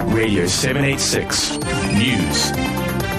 Radio 786 News.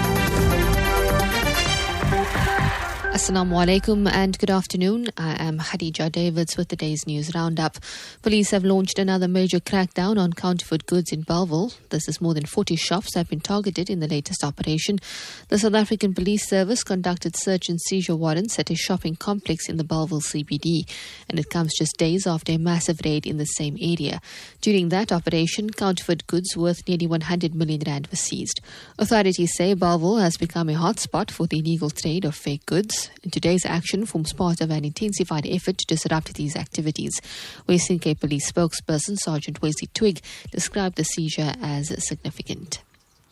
Assalamu alaikum and good afternoon. I am Khadija Davids with the day's news roundup. Police have launched another major crackdown on counterfeit goods in Bellville. This is more than 40 shops have been targeted in the latest operation. The South African Police Service conducted search and seizure warrants at a shopping complex in the Bellville CBD, and it comes just days after a massive raid in the same area. During that operation, counterfeit goods worth nearly 100 million rand were seized. Authorities say Bellville has become a hotspot for the illegal trade of fake goods. And today's action forms part of an intensified effort to disrupt these activities. Western Cape Police spokesperson Sergeant Wesley Twig described the seizure as significant.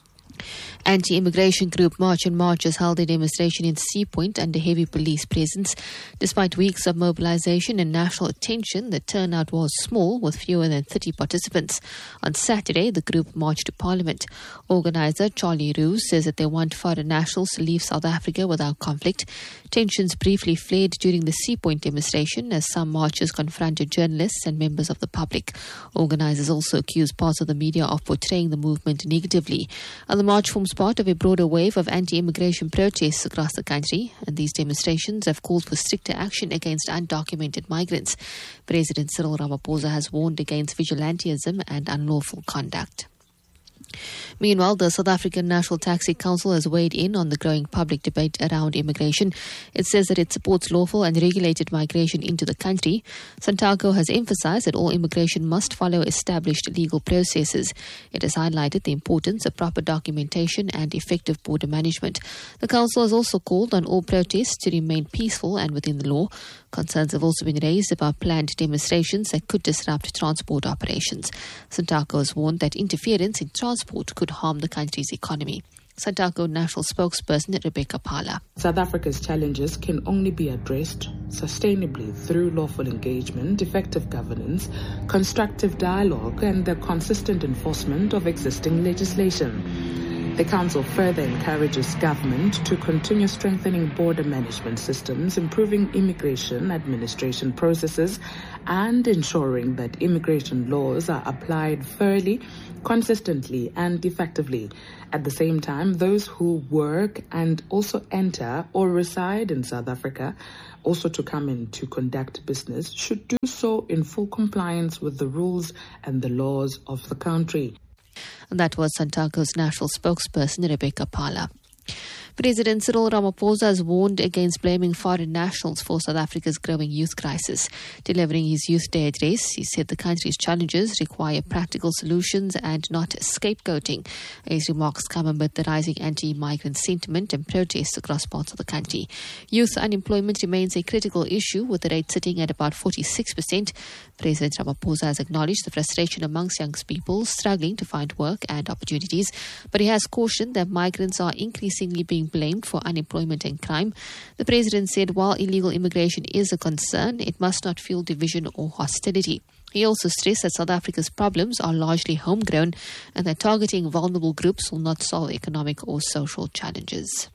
Anti-immigration group March and March has held a demonstration in Sea Point under heavy police presence. Despite weeks of mobilization and national attention, the turnout was small with fewer than 30 participants. On Saturday, the group marched to Parliament. Organizer Charlie Roos says that they want foreign nationals to leave South Africa without conflict. Tensions briefly flared during the Sea Point demonstration as some marchers confronted journalists and members of the public. Organizers also accused parts of the media of portraying the movement negatively. The march forms part of a broader wave of anti-immigration protests across the country, and these demonstrations have called for stricter action against undocumented migrants. President Cyril Ramaphosa has warned against vigilantism and unlawful conduct. Meanwhile, the South African National Taxi Council has weighed in on the growing public debate around immigration. It says that it supports lawful and regulated migration into the country. Santaco has emphasized that all immigration must follow established legal processes. It has highlighted the importance of proper documentation and effective border management. The council has also called on all protests to remain peaceful and within the law. Concerns have also been raised about planned demonstrations that could disrupt transport operations. Santaco has warned that interference in transport could harm the country's economy. Santaco National Spokesperson Rebecca Phala. South Africa's challenges can only be addressed sustainably through lawful engagement, effective governance, constructive dialogue, and the consistent enforcement of existing legislation. The Council further encourages government to continue strengthening border management systems, improving immigration administration processes, and ensuring that immigration laws are applied fairly, consistently, and effectively. At the same time, those who work and also enter or reside in South Africa, also to come in to conduct business, should do so in full compliance with the rules and the laws of the country. And that was Santaco's national spokesperson, Rebecca Phala. President Cyril Ramaphosa has warned against blaming foreign nationals for South Africa's growing youth crisis. Delivering his Youth Day address, he said the country's challenges require practical solutions and not scapegoating. His remarks come amid the rising anti-migrant sentiment and protests across parts of the country. Youth unemployment remains a critical issue, with the rate sitting at about 46%. President Ramaphosa has acknowledged the frustration amongst young people struggling to find work and opportunities, but he has cautioned that migrants are increasingly being blamed for unemployment and crime. The president said while illegal immigration is a concern, it must not fuel division or hostility. He also stressed that South Africa's problems are largely homegrown and that targeting vulnerable groups will not solve economic or social challenges.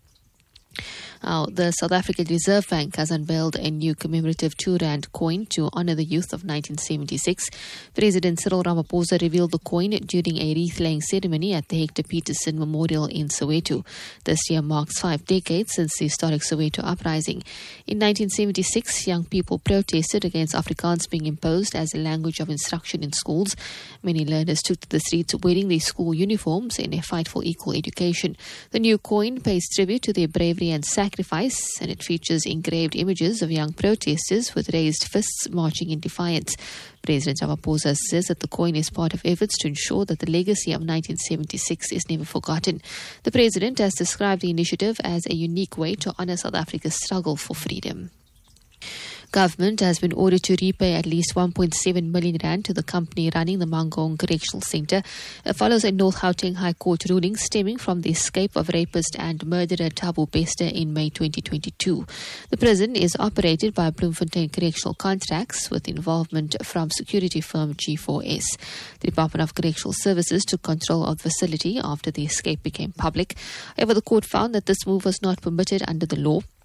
Now, the South African Reserve Bank has unveiled a new commemorative 2 Rand coin to honor the youth of 1976. President Cyril Ramaphosa revealed the coin during a wreath-laying ceremony at the Hector Peterson Memorial in Soweto. This year marks 5 decades since the historic Soweto uprising. In 1976, young people protested against Afrikaans being imposed as a language of instruction in schools. Many learners took to the streets wearing their school uniforms in a fight for equal education. The new coin pays tribute to their bravery and sacrifice, and it features engraved images of young protesters with raised fists marching in defiance. President Ramaphosa says that the coin is part of efforts to ensure that the legacy of 1976 is never forgotten. The president has described the initiative as a unique way to honor South Africa's struggle for freedom. Government has been ordered to repay at least 1.7 million rand to the company running the Mangaung Correctional Centre. It follows a North Gauteng High Court ruling stemming from the escape of rapist and murderer Thabo Bester in May 2022. The prison is operated by Bloemfontein Correctional Contracts with involvement from security firm G4S. The Department of Correctional Services took control of the facility after the escape became public. However, the court found that this move was not permitted under the law.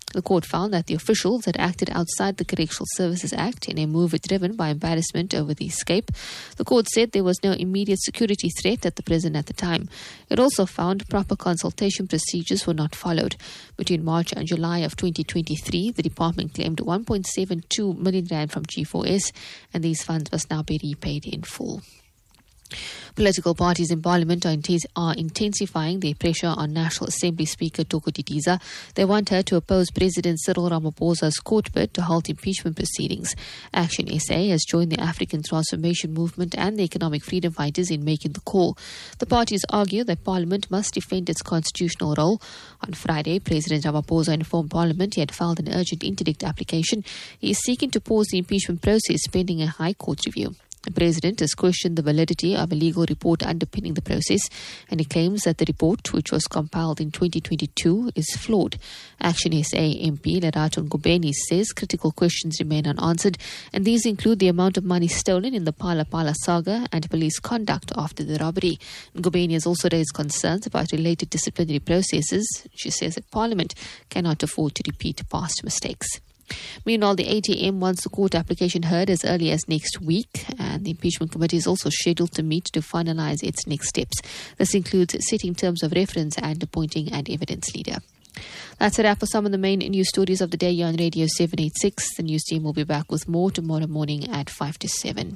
The court found that the officials had acted outside the Correctional Services Act in a move driven by embarrassment over the escape. The court said there was no immediate security threat at the prison at the time. It also found proper consultation procedures were not followed. Between March and July of 2023, the department claimed 1.72 million rand from G4S, and these funds must now be repaid in full. Political parties in Parliament are intensifying their pressure on National Assembly Speaker Toko Didiza. They want her to oppose President Cyril Ramaphosa's court bid to halt impeachment proceedings. Action SA has joined the African Transformation Movement and the Economic Freedom Fighters in making the call. The parties argue that Parliament must defend its constitutional role. On Friday, President Ramaphosa informed Parliament he had filed an urgent interdict application. He is seeking to pause the impeachment process pending a High Court review. The President has questioned the validity of a legal report underpinning the process, and he claims that the report, which was compiled in 2022, is flawed. Action SA MP Lerato Ngubeni says critical questions remain unanswered, and these include the amount of money stolen in the Phala Phala saga and police conduct after the robbery. Ngubeni has also raised concerns about related disciplinary processes. She says that Parliament cannot afford to repeat past mistakes. Meanwhile, the ATM wants the court application heard as early as next week, and the impeachment committee is also scheduled to meet to finalize its next steps. This includes setting terms of reference and appointing an evidence leader. That's a wrap for some of the main news stories of the day here on Radio 786. The news team will be back with more tomorrow morning at 5 to 7.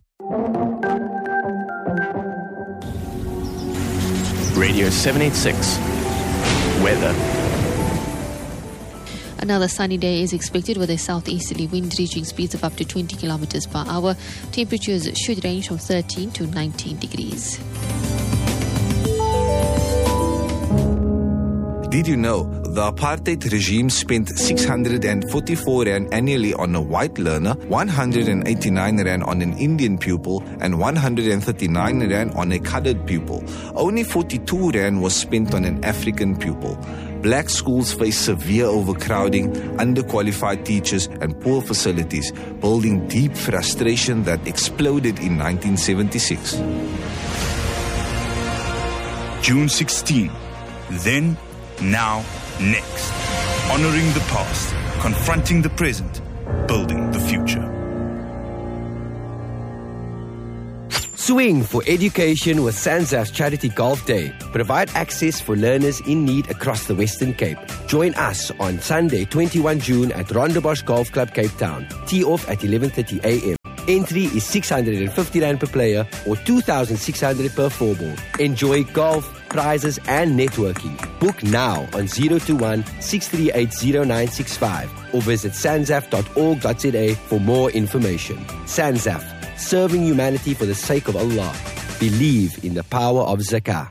Radio 786. Weather. Another sunny day is expected with a southeasterly wind reaching speeds of up to 20 kilometers per hour. Temperatures should range from 13 to 19 degrees. Did you know the apartheid regime spent 644 rand annually on a white learner, 189 rand on an Indian pupil, and 139 rand on a colored pupil? Only 42 rand was spent on an African pupil. Black schools face severe overcrowding, underqualified teachers, and poor facilities, building deep frustration that exploded in 1976. June 16. Then, now, next. Honoring the past, confronting the present, building the future. Swing for education with SANZAF's Charity Golf Day. Provide access for learners in need across the Western Cape. Join us on Sunday, 21 June at Rondebosch Golf Club, Cape Town. Tee off at 11:30 a.m. Entry is 650 rand per player or 2,600 per 4-ball. Enjoy golf, prizes and networking. Book now on 021-638-0965 or visit sanzaf.org.za for more information. SANZAF, serving humanity for the sake of Allah. Believe in the power of zakah.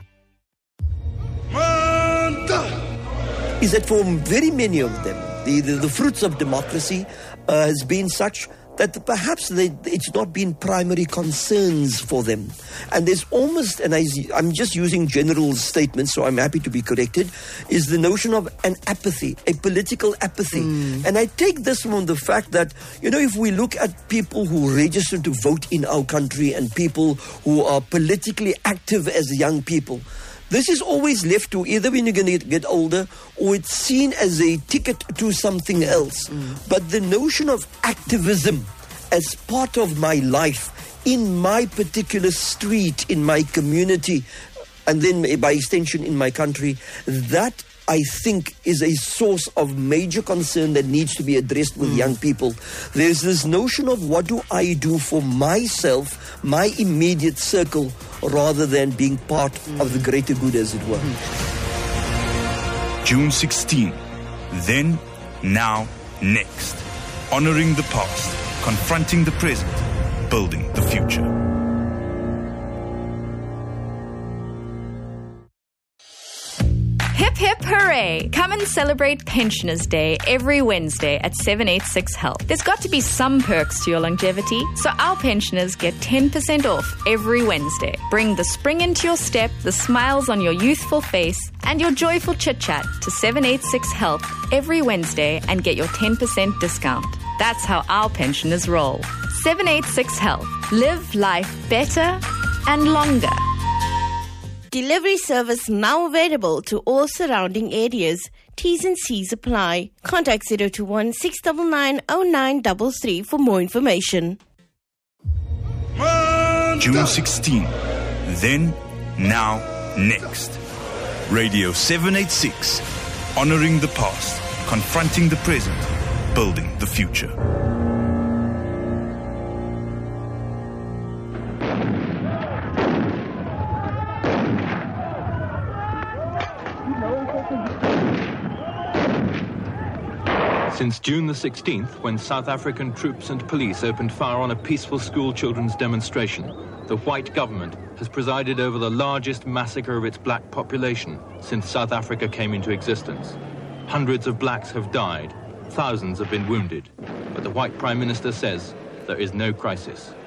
Is that for very many of them, the fruits of democracy has been such that perhaps it's not been primary concerns for them. And there's almost, and I'm just using general statements, so I'm happy to be corrected, is the notion of an apathy, a political apathy. And I take this from the fact that, if we look at people who register to vote in our country and people who are politically active as young people, this is always left to either when you're going to get older or it's seen as a ticket to something else. But the notion of activism as part of my life, in my particular street, in my community, and then by extension in my country, that I think is a source of major concern that needs to be addressed with young people. There's this notion of what do I do for myself, my immediate circle, rather than being part of the greater good, as it were. June 16. Then, now, next. Honoring the past, confronting the present, building the future. Hip hip hooray! Come and celebrate Pensioners Day every Wednesday at 786 Health. There's got to be some perks to your longevity, so our pensioners get 10% off every Wednesday. Bring the spring into your step, the smiles on your youthful face, and your joyful chit-chat to 786 Health every Wednesday and get your 10% discount. That's how our pensioners roll. 786 Health. Live life better and longer. Delivery service now available to all surrounding areas. T's and C's apply. Contact 021 699 0933 for more information. June 16. Then, now, next. Radio 786. Honoring the past, confronting the present, building the future. Since June the 16th, when South African troops and police opened fire on a peaceful school children's demonstration, the white government has presided over the largest massacre of its black population since South Africa came into existence. Hundreds of blacks have died, thousands have been wounded, but the white Prime Minister says there is no crisis.